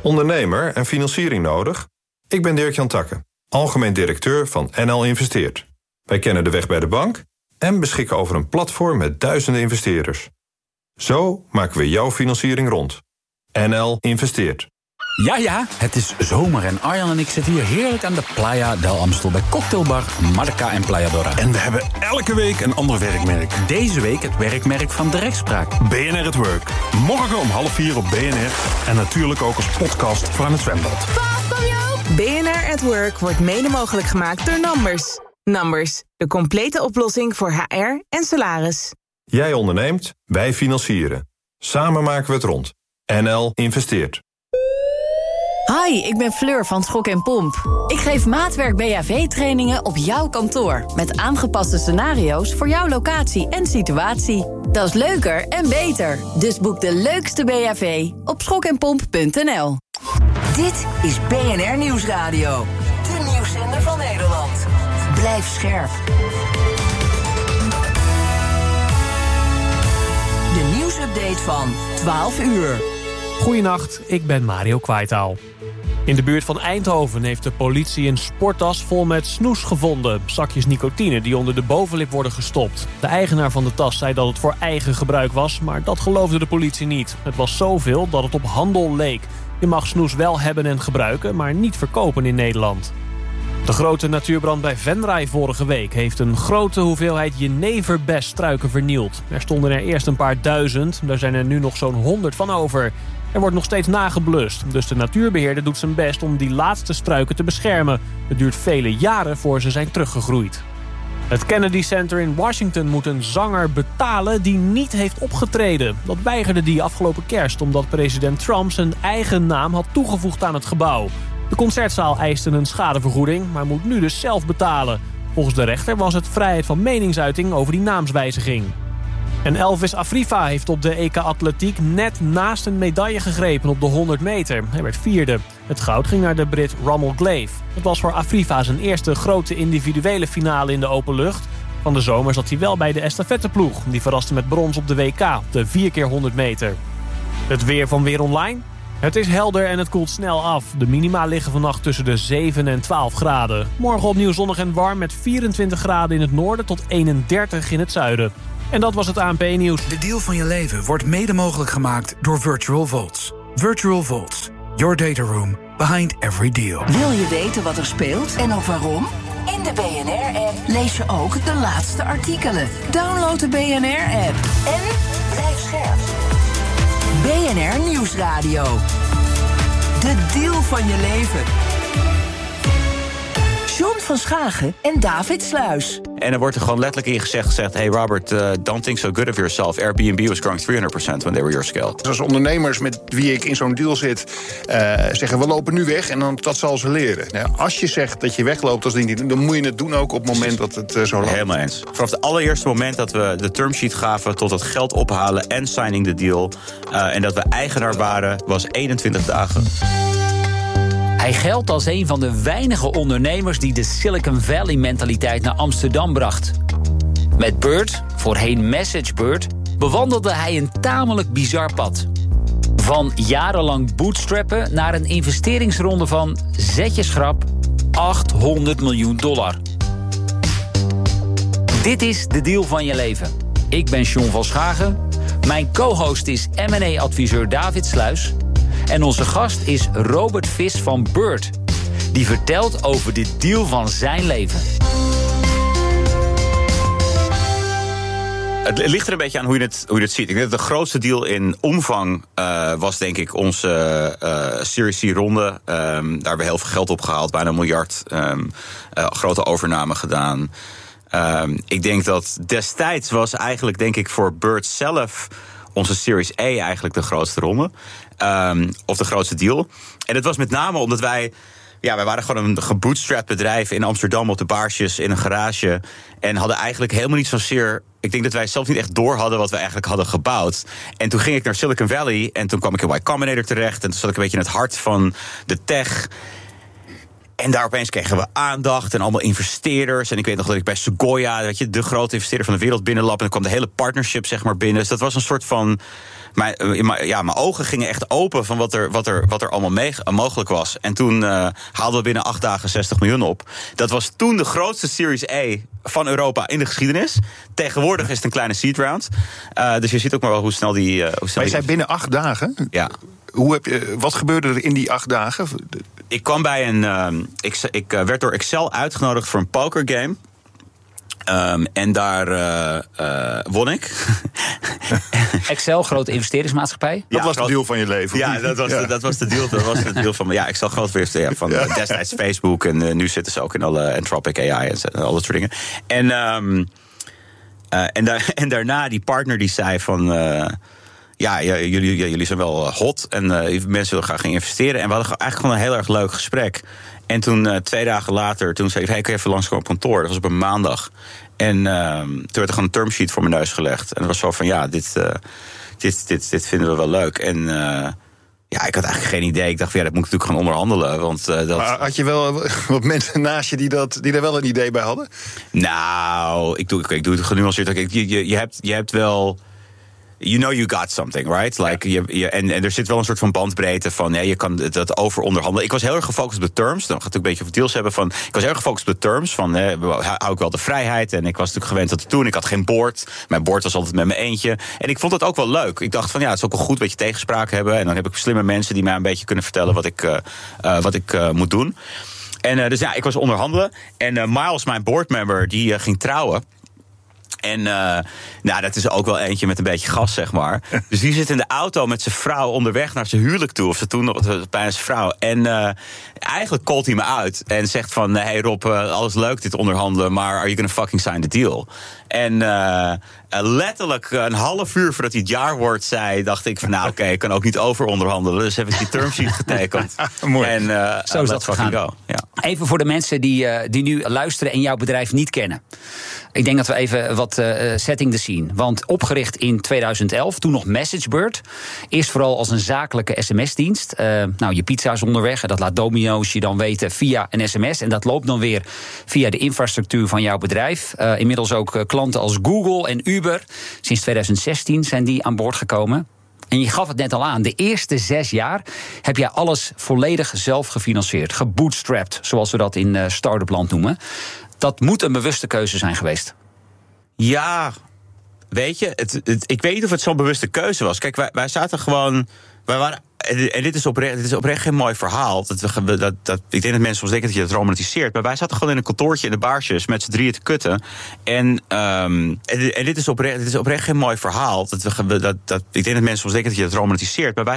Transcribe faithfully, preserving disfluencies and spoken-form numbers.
Ondernemer en financiering nodig? Ik ben Dirk-Jan Takke, algemeen directeur van N L Investeert. Wij kennen de weg bij de bank en beschikken over een platform met duizenden investeerders. Zo maken we jouw financiering rond. N L Investeert. Ja, ja, het is zomer en Arjan en ik zitten hier heerlijk aan de Playa del Amstel bij cocktailbar Marca en Playa Dora. En we hebben elke week een ander werkmerk. Deze week het werkmerk van de rechtspraak. B N R at Work. Morgen om half vier op B N R. En natuurlijk ook als podcast voor aan het zwembad. Pap, kom je ook? B N R at Work wordt mede mogelijk gemaakt door Numbers. Numbers, de complete oplossing voor H R en salaris. Jij onderneemt, wij financieren. Samen maken we het rond. N L Investeert. Hi, ik ben Fleur van Schok en Pomp. Ik geef maatwerk B H V-trainingen op jouw kantoor. Met aangepaste scenario's voor jouw locatie en situatie. Dat is leuker en beter. Dus boek de leukste B H V op schok en pomp punt n l. Dit is B N R Nieuwsradio. De nieuwszender van Nederland. Blijf scherp. De nieuwsupdate van twaalf uur. Goedenacht, ik ben Mario Kwaitaal. In de buurt van Eindhoven heeft de politie een sporttas vol met snoes gevonden. Zakjes nicotine die onder de bovenlip worden gestopt. De eigenaar van de tas zei dat het voor eigen gebruik was, maar dat geloofde de politie niet. Het was zoveel dat het op handel leek. Je mag snoes wel hebben en gebruiken, maar niet verkopen in Nederland. De grote natuurbrand bij Venray vorige week heeft een grote hoeveelheid jeneverbesstruiken vernield. Er stonden er eerst een paar duizend, daar zijn er nu nog zo'n honderd van over. Er wordt nog steeds nageblust, dus de natuurbeheerder doet zijn best om die laatste struiken te beschermen. Het duurt vele jaren voor ze zijn teruggegroeid. Het Kennedy Center in Washington moet een zanger betalen die niet heeft opgetreden. Dat weigerde die afgelopen kerst omdat president Trump zijn eigen naam had toegevoegd aan het gebouw. De concertzaal eiste een schadevergoeding, maar moet nu dus zelf betalen. Volgens de rechter was het vrijheid van meningsuiting over die naamswijziging. En Elvis Afrifa heeft op de E K Atletiek net naast een medaille gegrepen op de honderd meter. Hij werd vierde. Het goud ging naar de Brit Rommel Glaive. Het was voor Afrifa zijn eerste grote individuele finale in de open lucht. Van de zomer zat hij wel bij de estafetteploeg. Die verraste met brons op de W K op de vier keer honderd meter. Het weer van Weer Online. Het is helder en het koelt snel af. De minima liggen vannacht tussen de zeven en twaalf graden. Morgen opnieuw zonnig en warm met vierentwintig graden in het noorden tot eenendertig in het zuiden. En dat was het A N P-nieuws. De deal van je leven wordt mede mogelijk gemaakt door Virtual Vaults. Virtual Vaults, your data room behind every deal. Wil je weten wat er speelt en ook waarom? In de B N R-app lees je ook de laatste artikelen. Download de B N R-app en blijf scherp. B N R Nieuwsradio. De deal van je leven. John van Schagen en David Sluis. En er wordt er gewoon letterlijk in gezegd, gezegd hey Robert, uh, don't think so good of yourself. Airbnb was growing driehonderd procent when they were your scale. Als ondernemers met wie ik in zo'n deal zit uh, zeggen we lopen nu weg en dan, dat zal ze leren. Nou, als je zegt dat je wegloopt als ding niet, dan moet je het doen ook op het moment dat het uh, zo loopt. Helemaal eens. Vanaf het allereerste moment dat we de termsheet gaven tot het geld ophalen en signing the deal uh, en dat we eigenaar waren, was eenentwintig dagen. Hij geldt als een van de weinige ondernemers die de Silicon Valley-mentaliteit naar Amsterdam bracht. Met Bird, voorheen MessageBird, bewandelde hij een tamelijk bizar pad. Van jarenlang bootstrappen naar een investeringsronde van, zet je schrap, achthonderd miljoen dollar. Dit is de deal van je leven. Ik ben John van Schagen. Mijn co-host is M en A-adviseur David Sluis. En onze gast is Robert Vis van Bird. Die vertelt over de deal van zijn leven. Het ligt er een beetje aan hoe je het, hoe je het ziet. Ik denk dat de grootste deal in omvang uh, was denk ik onze uh, Series C-ronde. Um, daar hebben we heel veel geld op gehaald, bijna een miljard. Um, uh, grote overname gedaan. Um, ik denk dat destijds was eigenlijk denk ik voor Bird zelf onze Series A eigenlijk de grootste ronde. Um, of de grootste deal. En dat was met name omdat wij... Ja, wij waren gewoon een gebootstrapped bedrijf in Amsterdam op de baarsjes in een garage. En hadden eigenlijk helemaal niet zozeer... Ik denk dat wij zelf niet echt door hadden wat we eigenlijk hadden gebouwd. En toen ging ik naar Silicon Valley en toen kwam ik in Y Combinator terecht. En toen zat ik een beetje in het hart van de tech. En daar opeens kregen we aandacht en allemaal investeerders. En ik weet nog dat ik bij Sequoia, weet je, de grote investeerder van de wereld binnenlap. En dan kwam de hele partnership zeg maar binnen. Dus dat was een soort van... Mijn, ja, mijn ogen gingen echt open van wat er, wat er, wat er allemaal mee, mogelijk was. En toen uh, haalden we binnen acht dagen zestig miljoen op. Dat was toen de grootste Series A van Europa in de geschiedenis. Tegenwoordig is het een kleine seed round. Uh, dus je ziet ook maar wel hoe snel die... Uh, hoe snel maar je die... zei binnen acht dagen? Ja. Hoe heb je, wat gebeurde er in die acht dagen? Ik kwam bij een... Uh, ik, ik uh, werd door Excel uitgenodigd voor een pokergame. Um, en daar uh, uh, won ik. Excel, grote investeringsmaatschappij. Dat ja, was groot... de deal van je leven. Ja, dat was, ja. De, dat was de deal. Dat was de deal van. Ja, Excel groot investeerder van ja. destijds Facebook. En uh, nu zitten ze ook in alle Anthropic A I en, en al dat soort dingen. En, um, uh, en, da- en daarna die partner die zei van... Uh, ja, jullie, jullie zijn wel hot en uh, mensen willen graag gaan investeren. En we hadden eigenlijk gewoon een heel erg leuk gesprek. En toen, uh, twee dagen later, toen zei ik... hey, kun je even langskomen op kantoor? Dat was op een maandag. En uh, toen werd er gewoon een termsheet voor mijn neus gelegd. En het was zo van, ja, dit, uh, dit, dit, dit vinden we wel leuk. En uh, ja, ik had eigenlijk geen idee. Ik dacht, van, ja, dat moet ik natuurlijk gaan onderhandelen. Want, uh, dat... Maar had je wel wat mensen naast je die, dat, die daar wel een idee bij hadden? Nou, ik doe, ik doe het genuanceerd. Je, je, je, hebt, je hebt wel... You know you got something, right? Like, je, je, en, en er zit wel een soort van bandbreedte van... Ja, je kan dat over onderhandelen. Ik was heel erg gefocust op de terms. Dan gaat het ook een beetje over deals hebben. Van, ik was heel erg gefocust op de terms. Van, eh, hou ik wel de vrijheid? En ik was natuurlijk gewend tot toen. Ik had geen board. Mijn board was altijd met mijn eentje. En ik vond het ook wel leuk. Ik dacht van, ja, het is ook wel goed dat je tegenspraak hebben. En dan heb ik slimme mensen die mij een beetje kunnen vertellen... wat ik, uh, uh, wat ik uh, moet doen. En uh, dus ja, ik was onderhandelen. En uh, Miles, mijn boardmember, die uh, ging trouwen. En uh, nou, dat is ook wel eentje met een beetje gas, zeg maar. Dus die zit in de auto met zijn vrouw onderweg naar zijn huwelijk toe. Of ze toen nog bij zijn vrouw. En uh, eigenlijk callt hij me uit. En zegt van, hey Rob, uh, alles leuk dit onderhandelen. Maar are you gonna fucking sign the deal? En uh, uh, letterlijk een half uur voordat hij het jaar wordt zei... dacht ik van, nou oké, okay, ik kan ook niet over onderhandelen. Dus heb ik die termsheet getekend. Mooi. En uh, Zo is dat gegaan. Go. Ja. Even voor de mensen die, uh, die nu luisteren en jouw bedrijf niet kennen. Ik denk dat we even wat uh, setting the scene. Want opgericht in tweeduizend elf, toen nog MessageBird. Eerst vooral als een zakelijke sms-dienst. Uh, nou, je pizza is onderweg en dat laat Domino's je dan weten via een sms. En dat loopt dan weer via de infrastructuur van jouw bedrijf. Uh, inmiddels ook uh, klanten als Google en Uber. Sinds tweeduizend zestien zijn die aan boord gekomen. En je gaf het net al aan, de eerste zes jaar heb jij alles volledig zelf gefinancierd. Gebootstrapped, zoals we dat in uh, start-upland noemen. Dat moet een bewuste keuze zijn geweest. Ja, weet je, het, het, ik weet niet of het zo'n bewuste keuze was. Kijk, wij, wij zaten gewoon... Wij waren, en dit is, oprecht, dit is oprecht geen mooi verhaal. Dat we, dat, dat, ik denk dat mensen soms denken dat je het romantiseert. Maar wij zaten gewoon in een kantoortje in de baarsjes met z'n drieën te kutten. En, um, en, en dit, is oprecht, dit is oprecht geen mooi verhaal. Dat we, dat, dat, ik denk dat mensen soms denken dat je het romantiseert. Maar wij